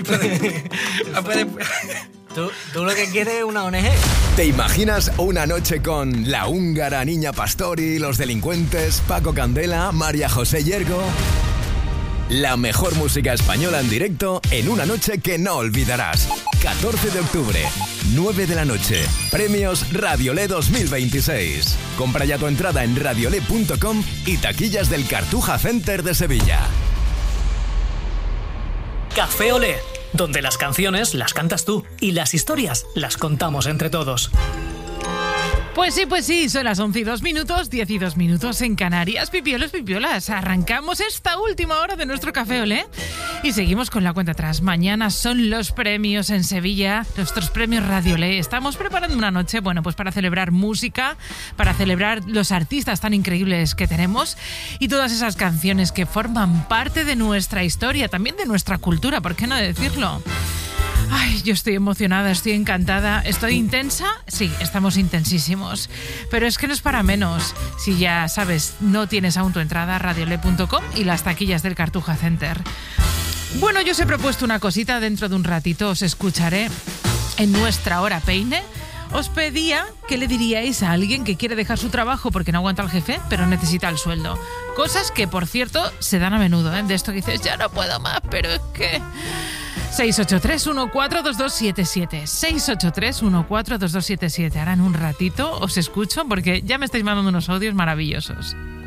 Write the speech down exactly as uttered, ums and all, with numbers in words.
puede, no puede. ¿Tú, tú lo que quieres es una O N G. ¿Te imaginas una noche con La Húngara, Niña Pastori, Los Delincuentes, Paco Candela, María José Yergo? La mejor música española en directo en una noche que no olvidarás. catorce de octubre, nueve de la noche. Premios Radiolé dos mil veintiséis. Compra ya tu entrada en radiolé punto com y taquillas del Cartuja Center de Sevilla. Café Olé, donde las canciones las cantas tú y las historias las contamos entre todos. Pues sí, pues sí, son las once y dos minutos, diez y dos minutos en Canarias. Pipiolos, pipiolas, arrancamos esta última hora de nuestro Café Olé y seguimos con la cuenta atrás. Mañana son los premios en Sevilla, nuestros premios Radio Olé. Estamos preparando una noche, bueno, pues para celebrar música, para celebrar los artistas tan increíbles que tenemos y todas esas canciones que forman parte de nuestra historia, también de nuestra cultura, ¿por qué no decirlo? Ay, yo estoy emocionada, estoy encantada. ¿Estoy intensa? Sí, estamos intensísimos. Pero es que no es para menos. Si ya sabes, no tienes aún tu entrada, radiolé punto com y las taquillas del Cartuja Center. Bueno, yo os he propuesto una cosita. Dentro de un ratito os escucharé en nuestra hora peine. Os pedía que le diríais a alguien que quiere dejar su trabajo porque no aguanta al jefe, pero necesita el sueldo. Cosas que, por cierto, se dan a menudo, ¿eh? De esto que dices, ya no puedo más, pero es que... seis ocho tres uno cuatro dos dos siete siete seis ocho tres uno cuatro dos dos siete siete. Ahora en un ratito os escucho porque ya me estáis mandando unos audios maravillosos.